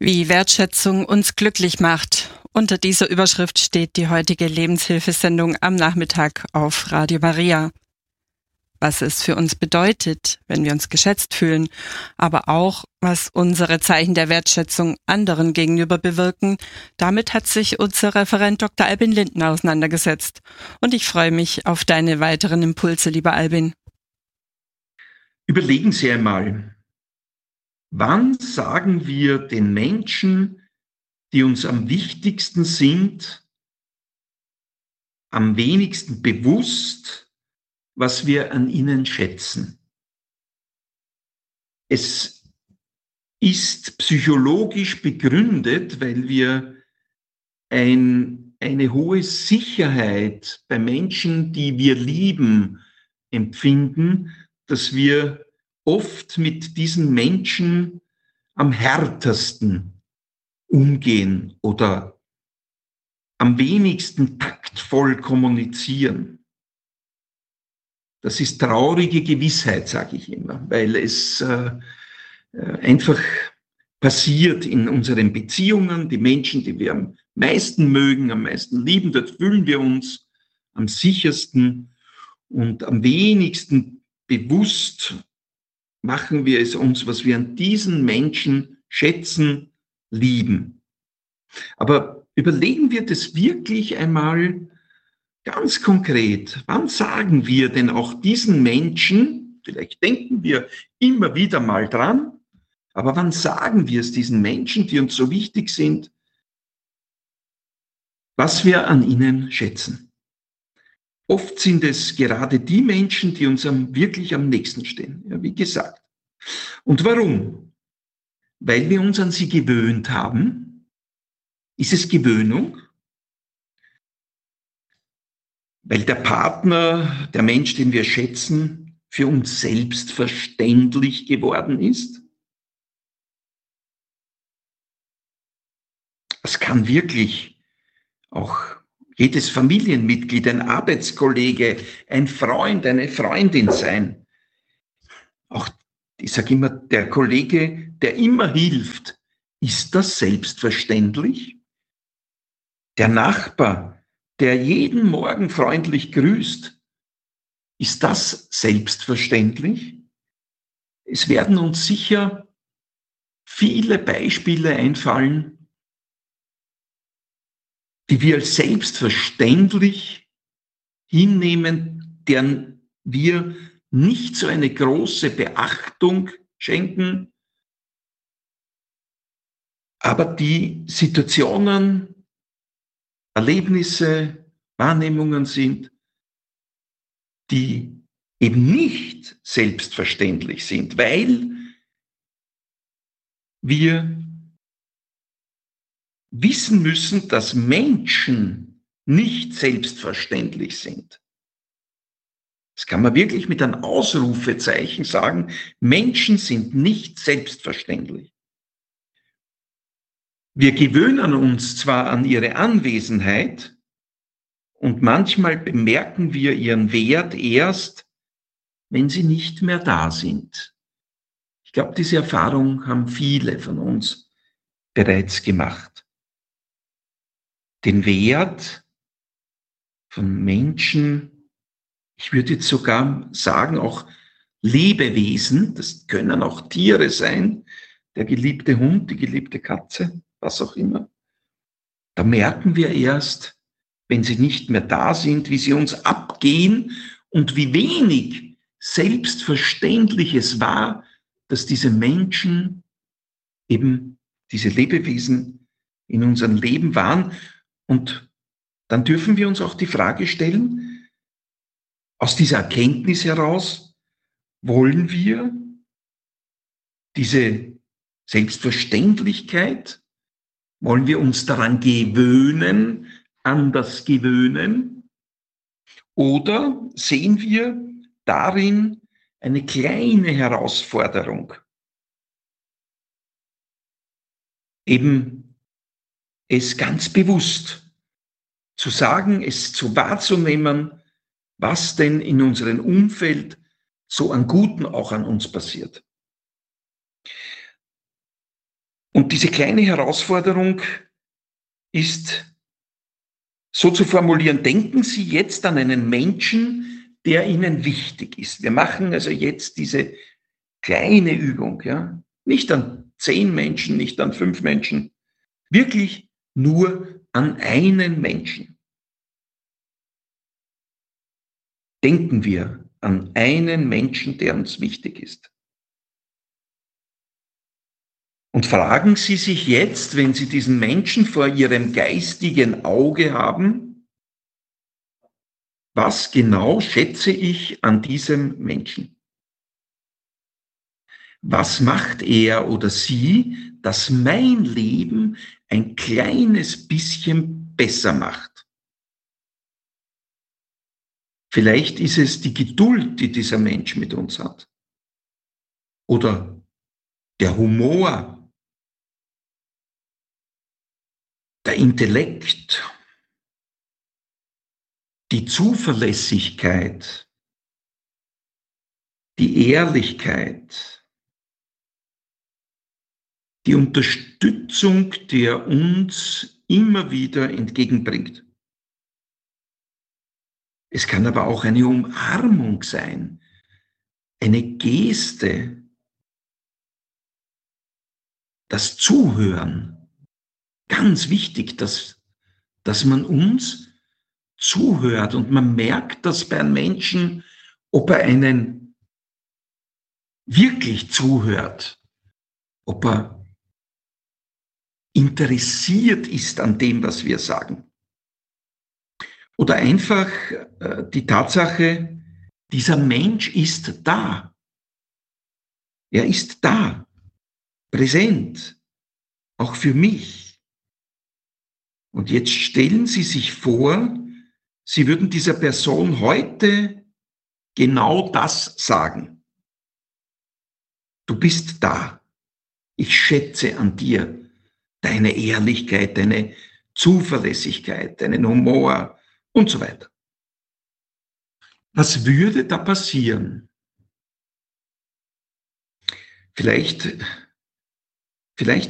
Wie Wertschätzung uns glücklich macht. Unter dieser Überschrift steht die heutige Lebenshilfesendung am Nachmittag auf Radio Maria. Was es für uns bedeutet, wenn wir uns geschätzt fühlen, aber auch, was unsere Zeichen der Wertschätzung anderen gegenüber bewirken, damit hat sich unser Referent Dr. Albin Lindner auseinandergesetzt. Und ich freue mich auf deine weiteren Impulse, lieber Albin. Überlegen Sie einmal, wann sagen wir den Menschen, die uns am wichtigsten sind, am wenigsten bewusst, was wir an ihnen schätzen? Es ist psychologisch begründet, weil wir eine hohe Sicherheit bei Menschen, die wir lieben, empfinden, dass wir oft mit diesen Menschen am härtesten umgehen oder am wenigsten taktvoll kommunizieren. Das ist traurige Gewissheit, sage ich immer, weil es einfach passiert in unseren Beziehungen. Die Menschen, die wir am meisten mögen, am meisten lieben, dort fühlen wir uns am sichersten und am wenigsten bewusst machen wir es uns, was wir an diesen Menschen schätzen, lieben. Aber überlegen wir das wirklich einmal ganz konkret. Wann sagen wir denn auch diesen Menschen, vielleicht denken wir immer wieder mal dran, aber wann sagen wir es diesen Menschen, die uns so wichtig sind, was wir an ihnen schätzen? Oft sind es gerade die Menschen, die uns wirklich am nächsten stehen, ja, wie gesagt. Und warum? Weil wir uns an sie gewöhnt haben. Ist es Gewöhnung? Weil der Partner, der Mensch, den wir schätzen, für uns selbstverständlich geworden ist? Es kann wirklich auch jedes Familienmitglied, ein Arbeitskollege, ein Freund, eine Freundin sein. Auch, ich sage immer, der Kollege, der immer hilft, ist das selbstverständlich? Der Nachbar, der jeden Morgen freundlich grüßt, ist das selbstverständlich? Es werden uns sicher viele Beispiele einfallen, die wir als selbstverständlich hinnehmen, deren wir nicht so eine große Beachtung schenken, aber die Situationen, Erlebnisse, Wahrnehmungen sind, die eben nicht selbstverständlich sind, weil wir wissen müssen, dass Menschen nicht selbstverständlich sind. Das kann man wirklich mit einem Ausrufezeichen sagen. Menschen sind nicht selbstverständlich. Wir gewöhnen uns zwar an ihre Anwesenheit und manchmal bemerken wir ihren Wert erst, wenn sie nicht mehr da sind. Ich glaube, diese Erfahrung haben viele von uns bereits gemacht. Den Wert von Menschen, ich würde jetzt sogar sagen, auch Lebewesen, das können auch Tiere sein, der geliebte Hund, die geliebte Katze, was auch immer. Da merken wir erst, wenn sie nicht mehr da sind, wie sie uns abgehen und wie wenig selbstverständlich es war, dass diese Menschen, eben diese Lebewesen in unserem Leben waren. Und dann dürfen wir uns auch die Frage stellen, aus dieser Erkenntnis heraus, wollen wir diese Selbstverständlichkeit, wollen wir uns daran gewöhnen, an das Gewöhnen? Oder sehen wir darin eine kleine Herausforderung? Eben es ganz bewusst zu sagen, es zu wahrzunehmen, was denn in unserem Umfeld so an Guten auch an uns passiert. Und diese kleine Herausforderung ist so zu formulieren: Denken Sie jetzt an einen Menschen, der Ihnen wichtig ist. Wir machen also jetzt diese kleine Übung, ja. Nicht an 10 Menschen, nicht an 5 Menschen, wirklich nur an einen Menschen. Denken wir an einen Menschen, der uns wichtig ist. Und fragen Sie sich jetzt, wenn Sie diesen Menschen vor Ihrem geistigen Auge haben: Was genau schätze ich an diesem Menschen? Was macht er oder sie, das mein Leben ein kleines bisschen besser macht? Vielleicht ist es die Geduld, die dieser Mensch mit uns hat. Oder der Humor, der Intellekt, die Zuverlässigkeit, die Ehrlichkeit, die Unterstützung, die er uns immer wieder entgegenbringt. Es kann aber auch eine Umarmung sein, eine Geste, das Zuhören. Ganz wichtig, dass man uns zuhört und man merkt das bei einem Menschen, ob er einen wirklich zuhört, ob er interessiert ist an dem, was wir sagen. Oder einfach die Tatsache, dieser Mensch ist da. Er ist da, präsent, auch für mich. Und jetzt stellen Sie sich vor, Sie würden dieser Person heute genau das sagen. Du bist da. Ich schätze an dir deine Ehrlichkeit, deine Zuverlässigkeit, deinen Humor und so weiter. Was würde da passieren? Vielleicht